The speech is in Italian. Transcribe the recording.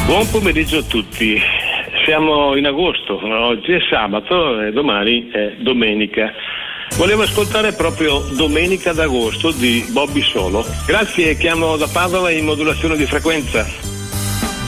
Buon pomeriggio a tutti. Siamo in agosto, oggi è sabato e domani è domenica. Volevo ascoltare proprio Domenica d'agosto di Bobby Solo. Grazie, chiamo da Padova in modulazione di frequenza.